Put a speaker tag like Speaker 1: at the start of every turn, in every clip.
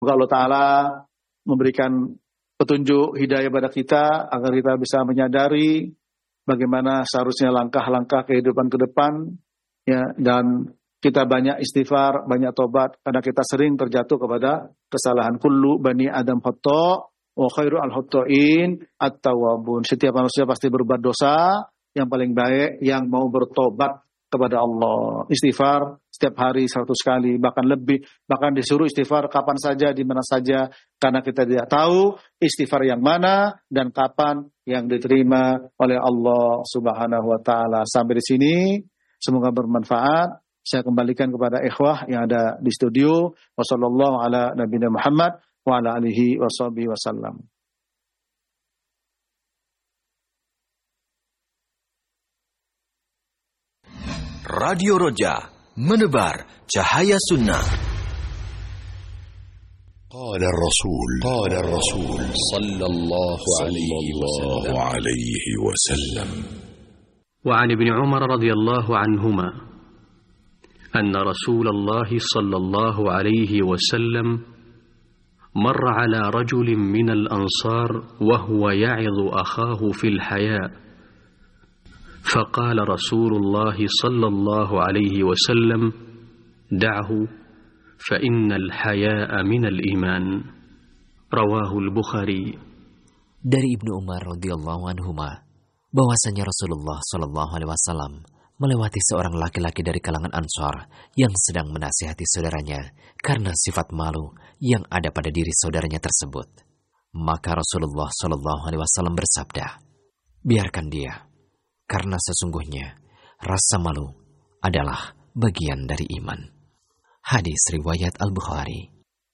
Speaker 1: Allah Ta'ala memberikan petunjuk hidayah pada kita agar kita bisa menyadari bagaimana seharusnya langkah-langkah kehidupan ke depan, ya, dan kita banyak istighfar, banyak tobat karena kita sering terjatuh kepada kesalahan. Kullu bani Adam khata' wa khairu al-khata'in at-tawwabun. Setiap manusia pasti berbuat dosa, yang paling baik yang mau bertobat kepada Allah. Istighfar setiap hari 100 kali, bahkan lebih, bahkan disuruh istighfar kapan saja, di mana saja, karena kita tidak tahu istighfar yang mana dan kapan yang diterima oleh Allah Subhanahu wa taala. Sampai di sini semoga bermanfaat. Saya kembalikan kepada ikhwah yang ada di studio. Wassallallahu ala nabiyina Muhammad wa ala alihi washabihi wasallam.
Speaker 2: Radio Roja, menebar cahaya sunnah.
Speaker 3: قال الرسول صلى الله عليه وسلم
Speaker 4: وعن ابن عمر رضي الله عنهما أن رسول الله صلى الله عليه وسلم مر على رجل من الأنصار وهو يعظ أخاه في الحياء فقال رسول الله صلى الله عليه وسلم دعه فإن الحياء من الإيمان رواه البخاري.
Speaker 5: Dari Ibnu Umar radhiyallahu anhuma bahwasanya Rasulullah sallallahu alaihi wasallam melewati seorang laki-laki dari kalangan Ansar yang sedang menasihati saudaranya karena sifat malu yang ada pada diri saudaranya tersebut. Maka Rasulullah sallallahu alaihi wasallam bersabda, "Biarkan dia, karena sesungguhnya rasa malu adalah bagian dari iman." Hadis riwayat Al-Bukhari.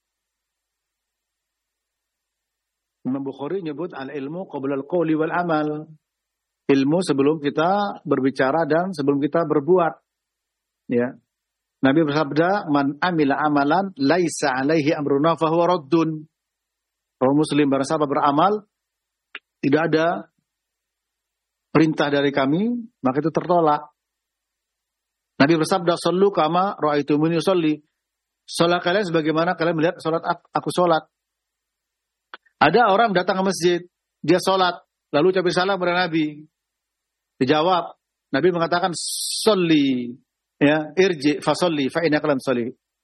Speaker 1: Imam Bukhari nyebut al-ilmu qabla al-qawli wal amal. Ilmu sebelum kita berbicara dan sebelum kita berbuat. Ya. Nabi bersabda, "Man amila amalan laisa alaihi amruna fahuwa raddun." Kalau Muslim barang siapa beramal tidak ada perintah dari kami, maka itu tertolak. Nabi bersabda, "Shallu kama ra'aitumuni usolli." Salat kalian sebagaimana kalian melihat salat aku salat. Ada orang datang ke masjid, dia salat, lalu ucapin salam kepada Nabi. Dijawab, Nabi mengatakan, "Sholli, ya, irji fa sholli fa innaka lam sholli."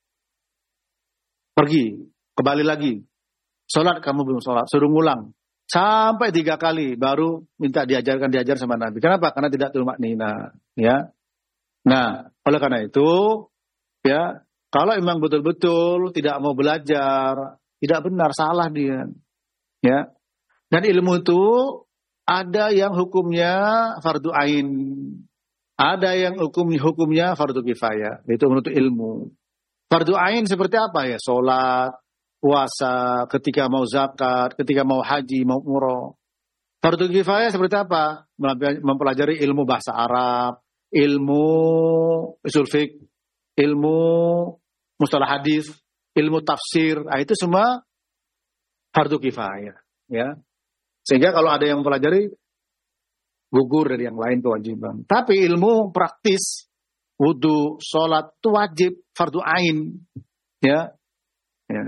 Speaker 1: Pergi, kembali lagi. Salat kamu belum salat, suruh ngulang. Sampai 3 kali baru minta diajar sama Nabi. Kenapa? Karena tidak tumaknina, ya. Nah, oleh karena itu, ya, kalau memang betul-betul tidak mau belajar, tidak benar, salah dia. Ya. Dan ilmu itu ada yang hukumnya fardu ain, ada yang hukumnya fardu kifayah, yaitu menuntut ilmu. Fardu ain seperti apa ya? Salat, puasa, ketika mau zakat, ketika mau haji, mau umroh. Fardu kifayah seperti apa? Mempelajari ilmu bahasa Arab, ilmu usul fiqh, ilmu mustalah hadis, ilmu tafsir, itu semua fardu kifayah, ya. Sehingga kalau ada yang mempelajari gugur dari yang lain kewajiban. Tapi ilmu praktis, wudu, sholat itu wajib fardu ain, ya. Ya.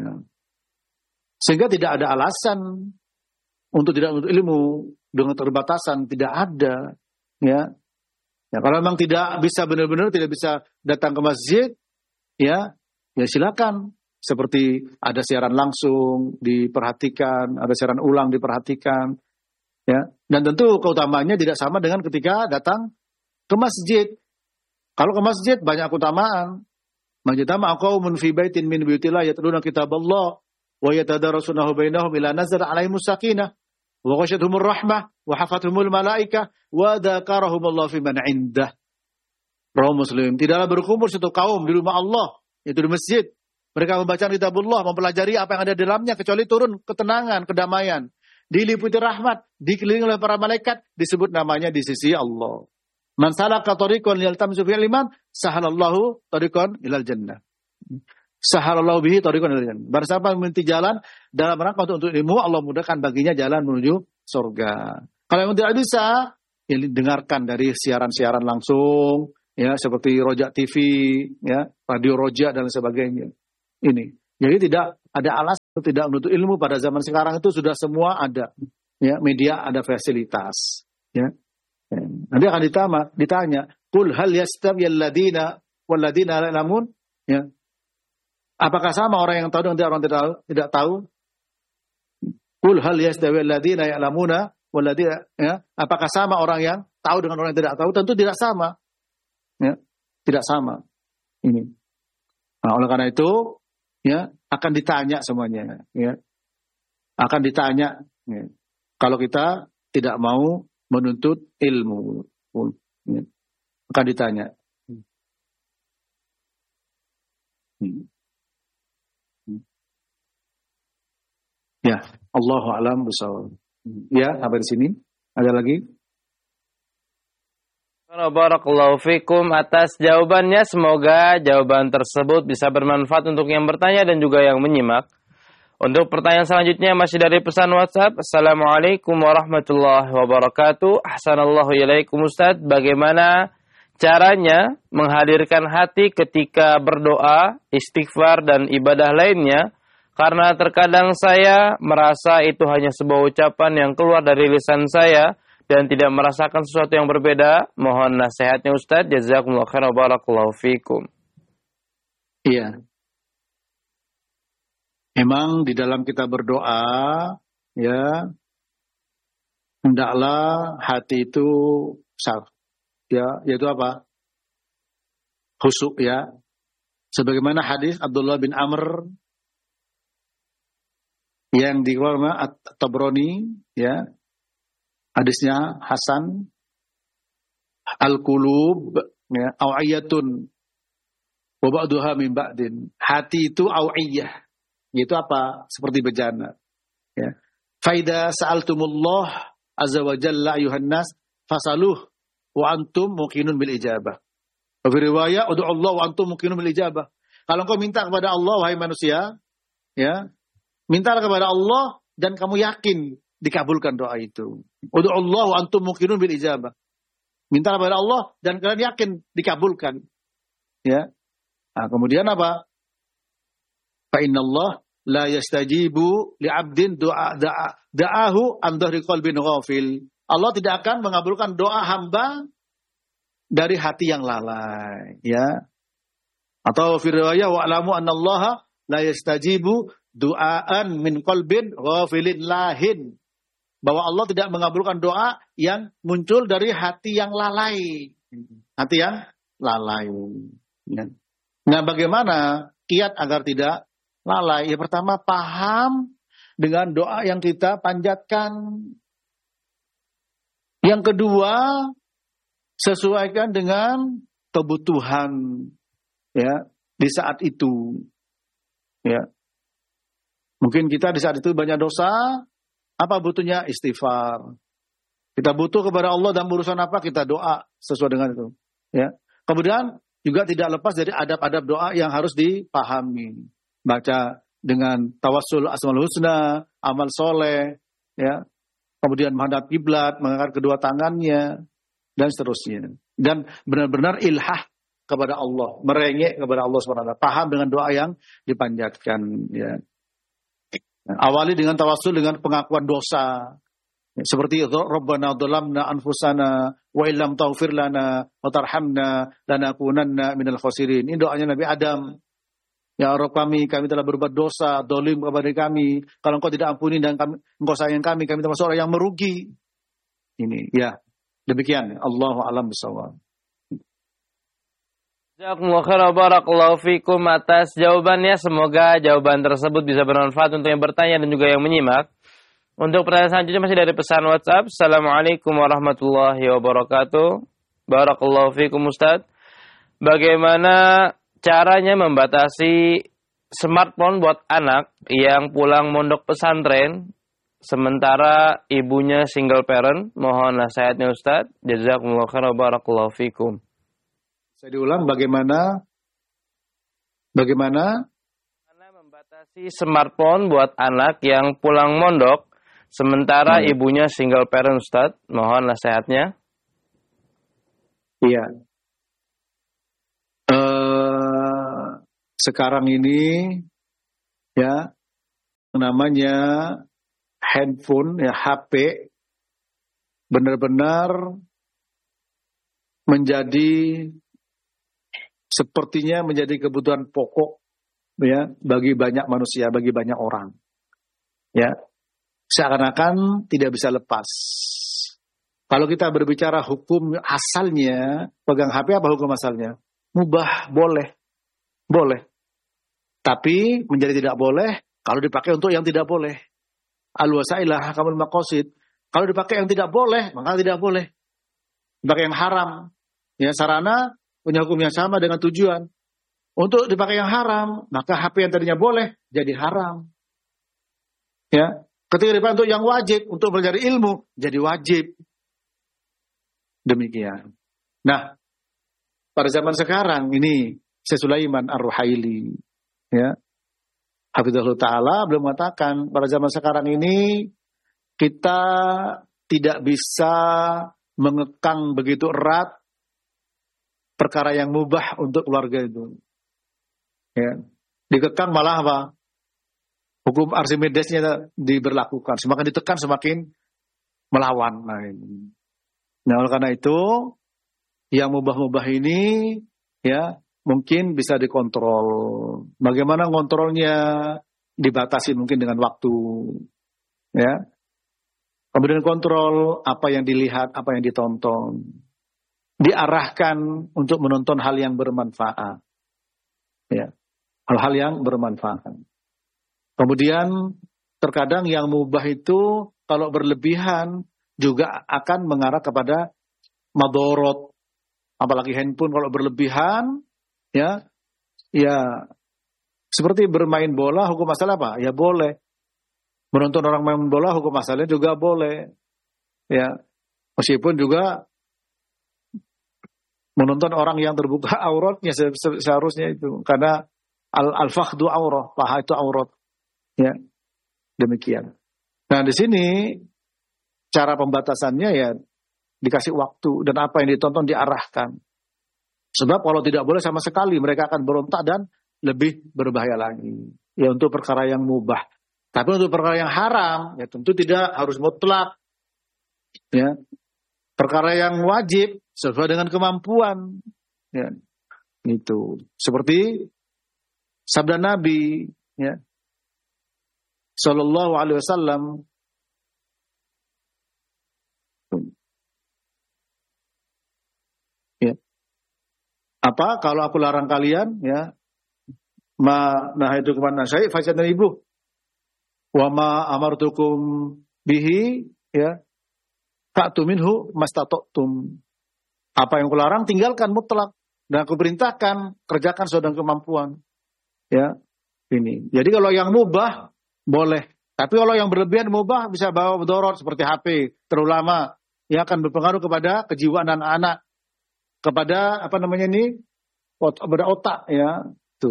Speaker 1: Sehingga tidak ada alasan untuk tidak menuntut ilmu dengan keterbatasan, tidak ada, ya. Ya, kalau memang tidak bisa benar-benar tidak bisa datang ke masjid, ya silakan. Seperti ada siaran langsung diperhatikan, ada siaran ulang diperhatikan, ya. Dan tentu keutamaannya tidak sama dengan ketika datang ke masjid. Kalau ke masjid banyak keutamaan. Majtama'a qaumun fi baitin min buyutillah yatluna kitaballah wa yatadarasunahu bainahum ila nazar 'alaihimus sakinah wa ghashiyatuhumur rahmah wa hafathumul malaikah wa dzakarahumullahu fi man 'indah. Rawi Muslim. Tidaklah berkumpul satu kaum di rumah Allah, yaitu di masjid. Mereka membaca kitabullah, mempelajari apa yang ada di dalamnya, kecuali turun ketenangan, kedamaian. Diliputi rahmat, dikelilingi oleh para malaikat, disebut namanya di sisi Allah. Man salaka tariqan yaltamisu fihi ilman, sahalallahu tariqan ilal jannah. Sahalallahu bihi tariqan ilal jannah. Barang siapa memiliki jalan dalam rangka untuk ilmu, Allah mudahkan baginya jalan menuju surga. Kalau yang tidak bisa, ya dengarkan dari siaran-siaran langsung, ya seperti Roja TV, ya radio Roja dan sebagainya. Ini. Jadi tidak ada alasan tidak menuntut ilmu pada zaman sekarang itu sudah semua ada. Ya, media ada fasilitas. Ya. Nanti akan ditanya, "Qul hal yastawiyal ladina wal ladina la ya'lamun?" Ya. Apakah sama orang yang tahu dengan orang tidak tahu? Qul hal yastawiyal ladina ya'lamuna wal ladina, ya. Apakah sama orang yang tahu dengan orang yang tidak tahu? Tentu tidak sama. Ya. Tidak sama. Ini. Nah, oleh karena itu, ya, akan ditanya semuanya, ya. Akan ditanya, ya. Kalau kita tidak mau menuntut ilmu, ya. Akan ditanya. Ya, Allahu a'lam bishawab. Ya, sampai di sini. Ada lagi?
Speaker 6: Barakallahu fikum atas jawabannya. Semoga jawaban tersebut bisa bermanfaat untuk yang bertanya dan juga yang menyimak. Untuk pertanyaan selanjutnya masih dari pesan WhatsApp. Assalamualaikum warahmatullahi wabarakatuh. Ahsanallahu ilaikum Ustaz. Bagaimana caranya menghadirkan hati ketika berdoa, istighfar dan ibadah lainnya? Karena terkadang saya merasa itu hanya sebuah ucapan yang keluar dari lisan saya dan tidak merasakan sesuatu yang berbeda. Mohon nasihatnya Ustaz. Jazakumullahu khairan wa barakallahu fikum.
Speaker 1: Iya. Memang di dalam kita berdoa, ya, hendaklah hati itu ya, yaitu apa? Khusyuk, ya. Sebagaimana hadis Abdullah bin Amr yang dikeluarkan At-Tabrani, ya. Hadisnya Hasan, al-qulub, ya, aw'iyatun wa ba'duha min ba'din. Hati itu aw'iyah. Itu apa? Seperti bejana. Ya. Faida sa'altumullah azza wa jalla ayuhan nas fasaluh wa antum muqinun bil ijabah. Wa fi riwayah ud'u Allah wa antum muqinun bil ijabah. Kalau engkau minta kepada Allah wahai manusia, ya, mintalah kepada Allah dan kamu yakin dikabulkan doa itu. Ud'u Allah wa antum muqinun bil ijabah. Mintalah kepada Allah dan kalian yakin dikabulkan. Ya. Nah, kemudian apa? Fa innallah la yastajibu li'abdin da'ahu an dhahri qalbin ghafil. Allah tidak akan mengabulkan doa hamba dari hati yang lalai, ya. Atau fi riwayah wa'lamu annallaha la yastajibu du'aan min qalbin ghafilin lahin. Bahwa Allah tidak mengabulkan doa yang muncul dari hati yang lalai. Hati yang lalai. Ya. Nah, bagaimana kiat agar tidak lalai? Ya, pertama, paham dengan doa yang kita panjatkan. Yang kedua, sesuaikan dengan kebutuhan, ya, di saat itu. Ya. Mungkin kita di saat itu banyak dosa, apa butuhnya? Istighfar. Kita butuh kepada Allah dalam urusan apa? Kita doa sesuai dengan itu. Ya. Kemudian juga tidak lepas dari adab-adab doa yang harus dipahami. Baca dengan tawassul asmaul husna, amal soleh, ya. Kemudian menghadap kiblat, mengangkat kedua tangannya, dan seterusnya. Dan benar-benar ilhah kepada Allah, merengek kepada Allah SWT. Paham dengan doa yang dipanjatkan. Ya. Awali dengan tawassul dengan pengakuan dosa. Seperti Rabbana dhalamna anfusana wa illam taghfir lana wa tarhamna lanakunanna minal khasirin. Ini doanya Nabi Adam. Ya Rabb kami telah berbuat dosa, dolim kepada kami. Kalau engkau tidak ampuni dan engkau sayang kami termasuk orang yang merugi. Ini, ya. Demikian. Allahu a'lam bishawab.
Speaker 6: Jazakumullahu khairan barakallahu fikum atas jawabannya. Semoga jawaban tersebut bisa bermanfaat untuk yang bertanya dan juga yang menyimak. Untuk pertanyaan selanjutnya masih dari pesan WhatsApp. Assalamualaikum warahmatullahi wabarakatuh. Barakallahu fikum Ustaz. Bagaimana caranya membatasi smartphone buat anak yang pulang mondok pesantren sementara ibunya single parent? Mohon nasihatnya Ustaz. Jazakumullahu khairan barakallahu fikum.
Speaker 1: Saya diulang, bagaimana
Speaker 6: membatasi smartphone buat anak yang pulang mondok sementara ibunya single parent Ustaz? Mohon nasihatnya.
Speaker 1: Iya. Sekarang ini, ya, namanya handphone, ya HP, benar-benar sepertinya menjadi kebutuhan pokok ya bagi banyak manusia, bagi banyak orang. Ya. Seakan-akan tidak bisa lepas. Kalau kita berbicara hukum asalnya, pegang HP apa hukum asalnya? Mubah, boleh. Boleh. Tapi menjadi tidak boleh kalau dipakai untuk yang tidak boleh. Al-wasailah kamul maqasid. Kalau dipakai yang tidak boleh, maka tidak boleh. Dipakai yang haram. Ya, sarana punya hukum yang sama dengan tujuan. Untuk dipakai yang haram, maka HP yang tadinya boleh jadi haram. Ya, ketika dipakai untuk yang wajib, untuk belajar ilmu, jadi wajib. Demikian. Nah, pada zaman sekarang ini Syekh Sulaiman Ar-Ruhaili, ya, hafizahullah ta'ala belum mengatakan pada zaman sekarang ini kita tidak bisa mengekang begitu erat perkara yang mubah untuk keluarga itu. Ya. Dikekang malah apa? Hukum Archimedesnya diberlakukan. Semakin ditekan semakin melawan. Nah, oleh karena itu yang mubah-mubah ini ya mungkin bisa dikontrol. Bagaimana kontrolnya? Dibatasi mungkin dengan waktu. Ya. Kemudian kontrol apa yang dilihat, apa yang ditonton. Diarahkan untuk menonton hal yang bermanfaat. Ya. Hal-hal yang bermanfaat. Kemudian terkadang yang mubah itu kalau berlebihan juga akan mengarah kepada madorot. Apalagi handphone kalau berlebihan, ya seperti bermain bola, hukum asal apa? Ya boleh. Menonton orang main bola, hukum asalnya juga boleh. Ya, meskipun juga menonton orang yang terbuka auratnya seharusnya itu, karena al-fakhdu aurah, paha itu aurat. Ya, demikian. Nah, di sini cara pembatasannya ya dikasih waktu dan apa yang ditonton diarahkan. Sebab kalau tidak boleh sama sekali mereka akan berontak dan lebih berbahaya lagi. Ya untuk perkara yang mubah. Tapi untuk perkara yang haram ya tentu tidak harus mutlak. Ya. Perkara yang wajib sesuai dengan kemampuan. Ya. Itu. Seperti sabda Nabi ya. Sallallahu alaihi wasallam, ya. Apa kalau aku larang kalian ya nahaitu kemana syai' fajtanibuh wa ma amartukum bihi ya fa'tu minhu mastata'tum. Apa yang aku larang tinggalkan mutlak dan aku perintahkan kerjakan sesuai dengan kemampuan. Ya. Ini. Jadi kalau yang mubah boleh. Tapi kalau yang berlebihan mubah bisa bawa mudarat seperti HP terlalu lama. Yang akan berpengaruh kepada kejiwaan anak-anak. Kepada kepada otak ya.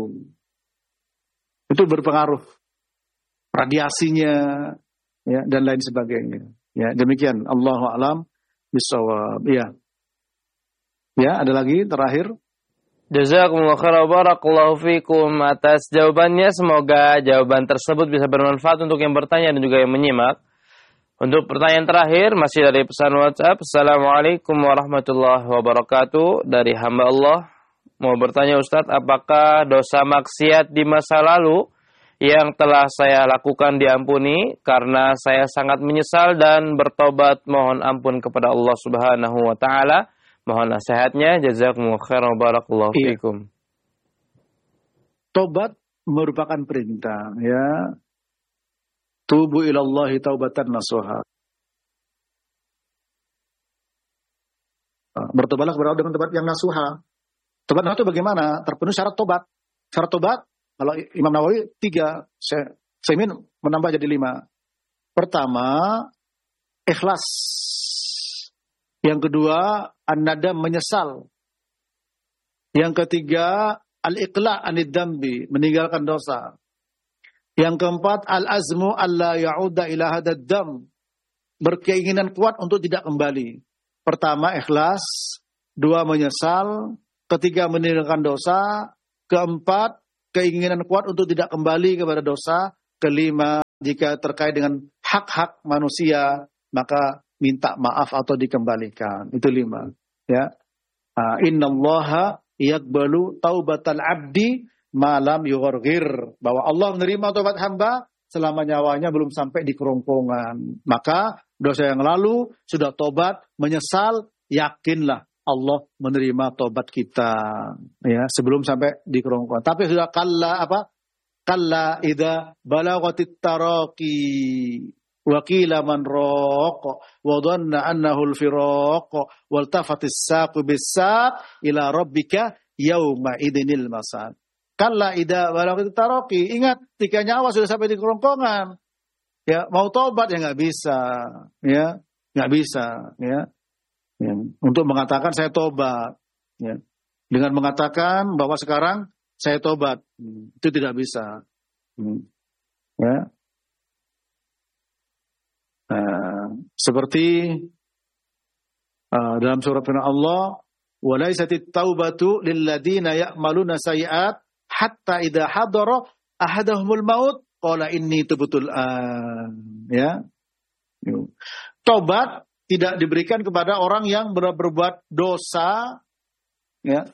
Speaker 1: Itu berpengaruh. Radiasinya ya dan lain sebagainya. Ya, demikian. Allahu a'lam bishawab. Ya. Ya, ada lagi terakhir.
Speaker 6: Jazakumullah khairan wa barakallahu fikum atas jawabannya. Semoga jawaban tersebut bisa bermanfaat untuk yang bertanya dan juga yang menyimak. Untuk pertanyaan terakhir masih dari pesan WhatsApp. Assalamualaikum warahmatullahi wabarakatuh. Dari hamba Allah mau bertanya Ustadz, apakah dosa maksiat di masa lalu yang telah saya lakukan diampuni karena saya sangat menyesal dan bertobat mohon ampun kepada Allah Subhanahu wa taala. Mohon nasihatnya. Jazakumullah khairan wa barakallahu fikum.
Speaker 1: Tobat merupakan perintah ya. Tubu ilallahi taubatan nasuha. Bertobatlah kepada Allah dengan tobat yang nasuha. Tobat itu bagaimana? Terpenuhi syarat tobat. Syarat tobat kalau Imam Nawawi 3, saya ingin menambah jadi 5. Pertama, ikhlas. Yang kedua, an-nadam, menyesal. Yang ketiga, al-iqla' anid dambi, meninggalkan dosa. Yang keempat, al-azmu alla ya'uda ila hadad dam, berkeinginan kuat untuk tidak kembali. Pertama, ikhlas. 2, menyesal. Ketiga, meninggalkan dosa. Keempat, keinginan kuat untuk tidak kembali kepada dosa. Kelima, jika terkait dengan hak-hak manusia, maka minta maaf atau dikembalikan. Itu 5. Ya. Innallaha yaqbalu taubatal abdi malam yughargir. Bahwa Allah menerima taubat hamba selama nyawanya belum sampai di kerongkongan. Maka dosa yang lalu sudah tobat, menyesal, yakinlah Allah menerima tobat kita, ya, sebelum sampai di kerongkongan. Tapi sudah kalla idza balaghatit taraqi wa qila man raq wa dhanna annahu al-firaq wal tafatis saqu bis-saq ila rabbika yauma idinil masad. Kalla idza balaghatit taraqi, ingat ketika nyawa sudah sampai di kerongkongan, ya, mau tobat ya nggak bisa, ya, nggak bisa, ya. Ya, untuk mengatakan saya tobat, ya, dengan mengatakan bahwa sekarang saya tobat, itu tidak bisa, ya. Seperti dalam surah firman Allah, walaisatit taubatu lilladina ya'maluna sayiat hatta idza hadara ahadahumul maut qala inni tubtul an, ya. Tobat tidak diberikan kepada orang yang berbuat dosa, ya.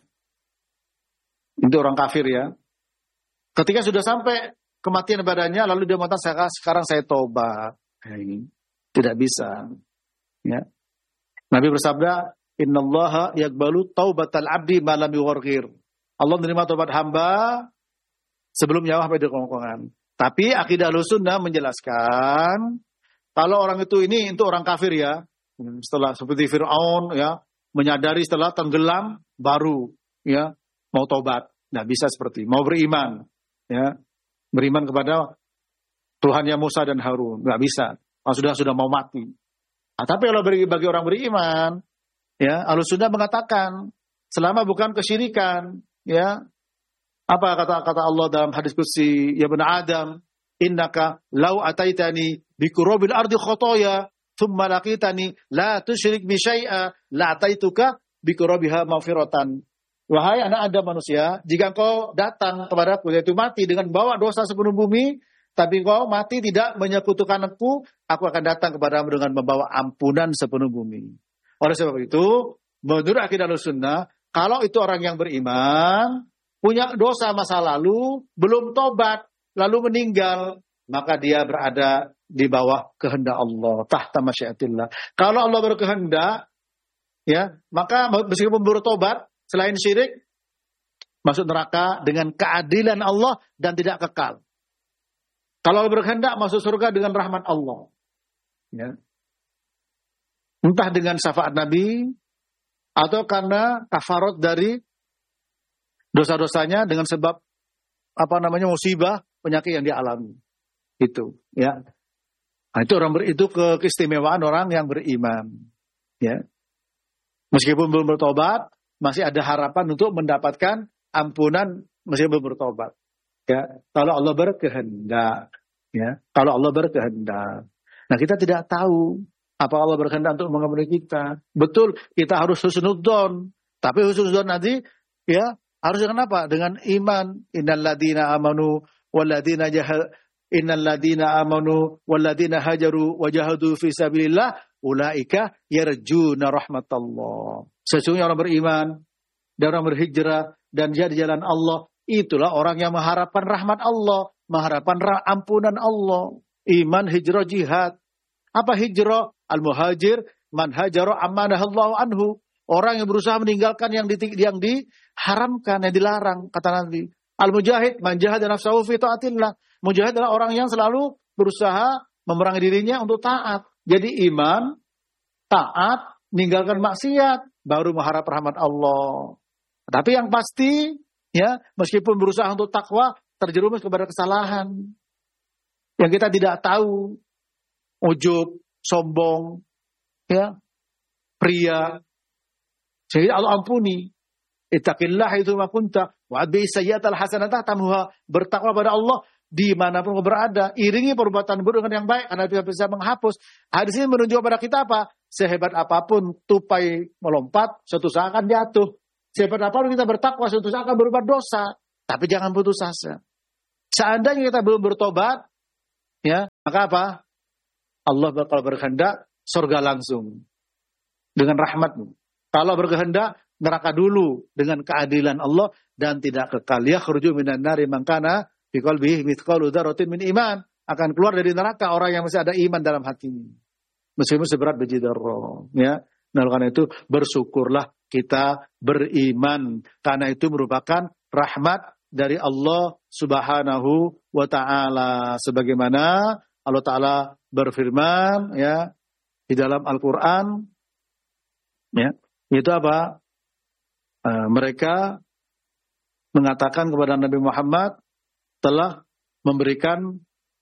Speaker 1: Itu orang kafir, ya. Ketika sudah sampai kematian badannya, lalu dia mengatakan sekarang saya tobat. Ini tidak bisa, ya. Nabi bersabda, innallaha yaqbalu taubatal abdi ma lam yughargir. Allah menerima taubat hamba sebelum nyawa sampai di kerongkongan. Tapi akidah Ahlussunnah menjelaskan kalau orang itu orang kafir, ya. Setelah seperti Fir'aun, ya, menyadari setelah tenggelam baru, ya, mau tobat. Nggak bisa seperti mau beriman, ya, beriman kepada Tuhan yang Musa dan Harun, nggak bisa. Sudah mau mati. Tapi kalau bagi orang beriman, ya, Ahlussunnah mengatakan selama bukan kesyirikan, ya, apa kata Allah dalam hadis qudsi, ya bani Adam, innaka law ataitani bi qurabil ardi khotoya thumma laqitani la tusyrik bi syai'a la ataituka bi qurabiha maghfiratan. Wahai anak Adam manusia, jika engkau datang kepadaku, yaitu mati dengan bawa dosa sepenuh bumi, tapi engkau mati tidak menyekutukan aku akan datang kepadamu dengan membawa ampunan sepenuh bumi. Oleh sebab itu, menurut akidah Ahlussunnah, kalau itu orang yang beriman, punya dosa masa lalu, belum tobat, lalu meninggal, maka dia berada di bawah kehendak Allah, tahta masyiatillah. Kalau Allah berkehendak, ya, maka meskipun bertobat selain syirik, masuk neraka dengan keadilan Allah dan tidak kekal. Kalau Allah berkehendak masuk surga dengan rahmat Allah, ya. Entah dengan syafaat Nabi atau karena kafarat dari dosa-dosanya dengan sebab musibah, penyakit yang dialami. Itu, ya. Nah, itu keistimewaan orang yang beriman, ya. Meskipun belum bertobat, masih ada harapan untuk mendapatkan ampunan meskipun belum bertobat, ya. Kalau Allah berkehendak, ya. Kalau Allah berkehendak. Nah, kita tidak tahu apa Allah berkehendak untuk mengampuni kita. Betul, kita harus husnudzon. Tapi husnudzon nanti, ya, harus dengan apa? Dengan iman. Innalladzina amanu walladzina hajaru wajahadu fi sabilillah ulaika yarjuna rahmatallah. Sesungguhnya orang beriman dan orang berhijrah dan dia di jalan Allah, itulah orang yang mengharapkan rahmat Allah, mengharapkan ampunan Allah. Iman, hijrah, jihad. Apa hijrah? Al-muhajir man hajara amanahallahu anhu. Orang yang berusaha meninggalkan yang diharamkan, yang dilarang, kata Nabi. Al-mujahid man jahada nafsahu fi taatillah. Mujahid adalah orang yang selalu berusaha memerangi dirinya untuk taat. Jadi iman, taat, meninggalkan maksiat, baru mengharap rahmat Allah. Tapi yang pasti, ya, meskipun berusaha untuk takwa, terjerumus kepada kesalahan yang kita tidak tahu, ujub, sombong, ya, pria. Jadi Allah ampuni. Ittaqillah itu ma kunta wa adbi sayyi'atal hasanata tamhuha. Bertakwa pada Allah dimanapun kau berada, iringi perbuatan buruk dengan yang baik, karena dia bisa menghapus. Hadis ini menunjukkan pada kita apa? Sehebat apapun tupai melompat, suatu saat akan jatuh. Sehebat apapun kita bertakwa, suatu saat akan berbuat dosa. Tapi jangan putus asa. Seandainya kita belum bertobat, ya, Maka apa? Allah bakal berkehendak surga langsung dengan rahmatmu. Kalau berkehendak neraka dulu dengan keadilan Allah dan tidak kekal. Yakhruju minan nari man kana fi qalbihi mithqalu dzarratin min iman. Akan keluar dari neraka orang yang masih ada iman dalam hatinya. Meskipun seberat biji dzarrah, ya. Nah, karena itu bersyukurlah kita beriman karena itu merupakan rahmat dari Allah Subhanahu wa taala, sebagaimana Allah taala berfirman ya di dalam Al-Qur'an ya, itu apa? Mereka mengatakan kepada Nabi Muhammad telah memberikan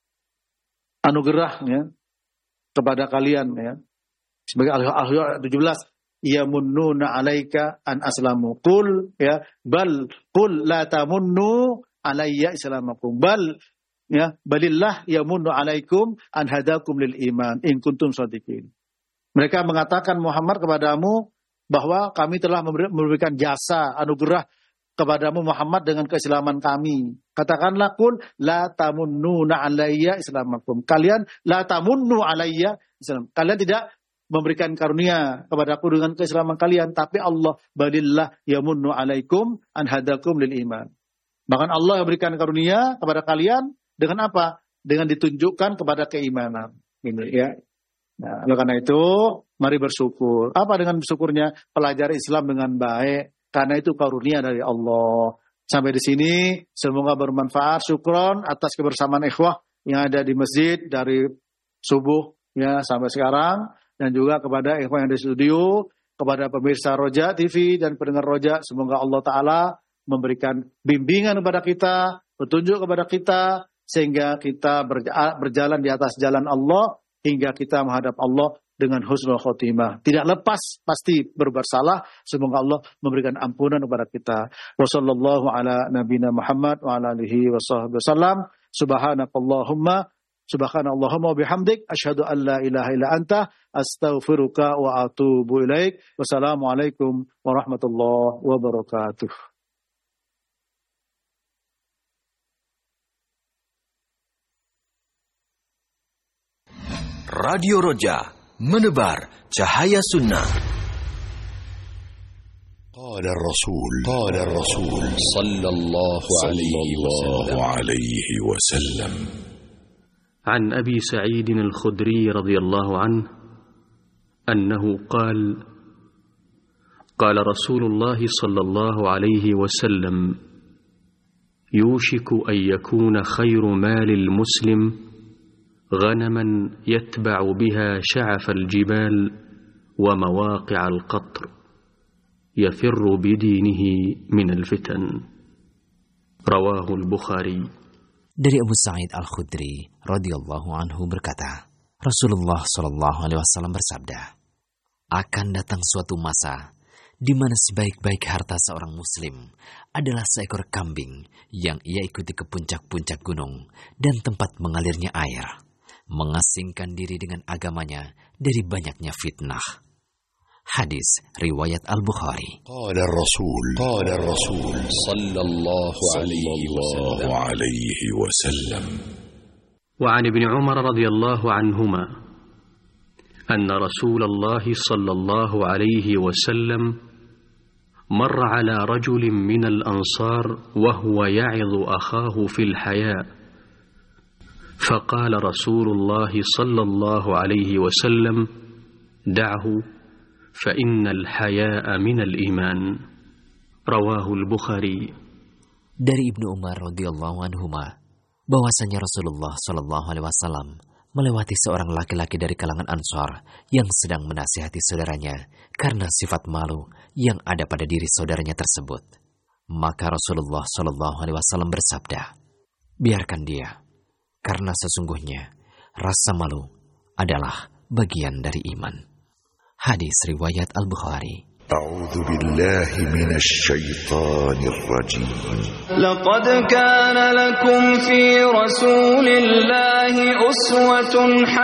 Speaker 1: anugerah ya kepada kalian ya. Sebagai Al-Ahzab 17, yamunnuna 'alaika an aslamu. Qul ya, bal qul la tamunnu 'alayya islamakum. Bal ya, balillah yamunnu 'alaikum an hadakum lil iman in kuntum shadiqin. Mereka mengatakan Muhammad kepadamu bahwa kami telah memberikan jasa anugerah kepadamu Muhammad dengan keislaman kami. Katakanlah qul la tamunnuna 'alayya islamakum. Kalian la tamunnu 'alayya islam. Kalian tidak memberikan karunia kepadaku dengan keislaman kalian, tapi Allah balillah yamunnu 'alaikum an hadakum lil iman. Bahkan Allah yang berikan karunia kepada kalian dengan apa? Dengan ditunjukkan kepada keimanan. Ini ya. Nah, oleh karena itu mari bersyukur. Apa dengan bersyukurnya? Pelajari Islam dengan baik. Karena itu karunia dari Allah. Sampai di sini semoga bermanfaat. Syukron atas kebersamaan ikhwah yang ada di masjid dari subuh ya sampai sekarang, dan juga kepada ikhwah yang di studio, kepada pemirsa Roja TV dan pendengar Roja, semoga Allah Ta'ala memberikan bimbingan kepada kita, petunjuk kepada kita, sehingga kita berjalan di atas jalan Allah, hingga kita menghadap Allah dengan husnul khotimah. Tidak lepas, pasti berbuat salah, semoga Allah memberikan ampunan kepada kita. Wassallallahu ala nabiyina Muhammad wa ala alihi washabbihi wasallam. Subhanallahumma bihamdik asyhadu an la ilaha illa anta astaghfiruka wa atubu ilaik. Wassalamualaikum warahmatullahi wabarakatuh.
Speaker 2: Radio Roja, menebar cahaya sunnah.
Speaker 3: قال الرسول صلى الله عليه وسلم
Speaker 4: عن أبي سعيد الخدري رضي الله عنه أنه قال قال رسول الله صلى الله عليه وسلم يوشك أن يكون خير مال المسلم غنما يتبع بها شعف الجبال ومواقع القطر يفر بدينه من الفتن. رواه البخاري.
Speaker 5: Dari Abu Sa'id Al-Khudri radhiyallahu anhu berkata, Rasulullah shallallahu alaihi wasallam bersabda, akan datang suatu masa di mana sebaik-baik harta seorang muslim adalah seekor kambing yang ia ikuti ke puncak-puncak gunung dan tempat mengalirnya air, mengasingkan diri dengan agamanya dari banyaknya fitnah. Hadis riwayat Al-Bukhari.
Speaker 3: Qala Rasul sallallahu alaihi wasallam.
Speaker 4: Wa 'an Ibnu Umar radhiyallahu anhuma anna Rasulullah sallallahu alaihi wasallam marra 'ala rajulin min al-ansar wa huwa ya'idhu akhahu fil haya'. فقال رسول الله صلى الله عليه وسلم دعه فإن الحياء من الإيمان. رواه البخاري.
Speaker 5: Dari Ibnu Umar radhiyallahu anhuma bahwasanya Rasulullah sallallahu alaihi wasallam melewati seorang laki-laki dari kalangan Ansar yang sedang menasihati saudaranya karena sifat malu yang ada pada diri saudaranya tersebut. Maka Rasulullah sallallahu alaihi wasallam bersabda, biarkan dia, karena sesungguhnya rasa malu adalah bagian dari iman. Hadis riwayat Al-Bukhari.
Speaker 3: A'udzu billahi minasy syaithanir rajim.
Speaker 7: Laqad kana lakum fi Rasulillahi uswatun